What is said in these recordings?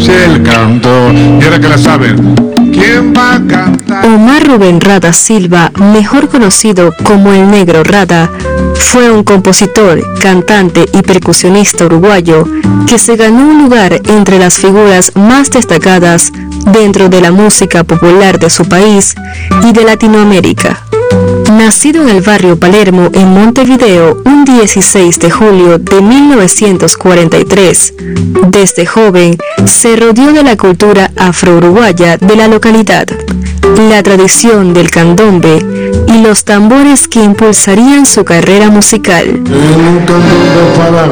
dice el canto. Y ahora que la saben, ¿quién va a cantar? Omar Rubén Rada Silva, mejor conocido como el Negro Rada, fue un compositor, cantante y percusionista uruguayo que se ganó un lugar entre las figuras más destacadas dentro de la música popular de su país y de Latinoamérica. Nacido en el barrio Palermo, en Montevideo, un 16 de julio de 1943, desde joven se rodeó de la cultura afro-uruguaya de la localidad, la tradición del candombe y los tambores que impulsarían su carrera musical. En un candombe para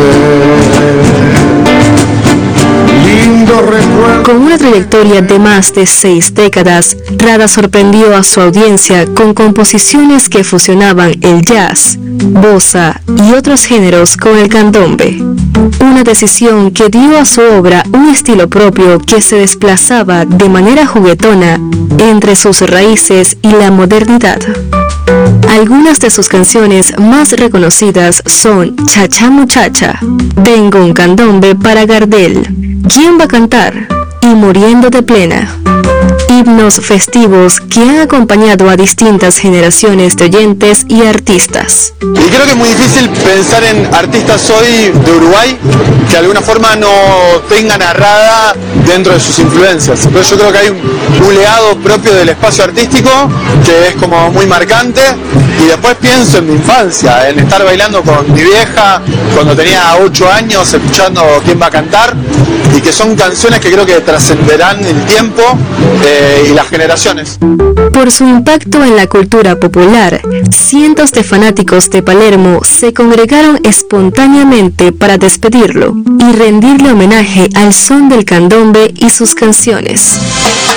lindo recuerdo. Con una trayectoria de más de 6 décadas, Rada sorprendió a su audiencia con composiciones que fusionaban el jazz, bossa y otros géneros con el candombe. Una decisión que dio a su obra un estilo propio que se desplazaba de manera juguetona entre sus raíces y la modernidad. Algunas de sus canciones más reconocidas son Cha-Cha Muchacha, Tengo un candombe para Gardel, ¿Quién va a cantar? Y Muriendo de Plena. Himnos festivos que han acompañado a distintas generaciones de oyentes y artistas. Y creo que es muy difícil pensar en artistas hoy de Uruguay que de alguna forma no tengan a Rada dentro de sus influencias. Pero yo creo que hay un legado propio del espacio artístico que es como muy marcante. Y después pienso en mi infancia, en estar bailando con mi vieja cuando tenía 8 años, escuchando ¿Quién va a cantar? Y que son canciones que creo que trascenderán el tiempo y las generaciones. Por su impacto en la cultura popular, cientos de fanáticos de Palermo se congregaron espontáneamente para despedirlo y rendirle homenaje al son del candombe y sus canciones.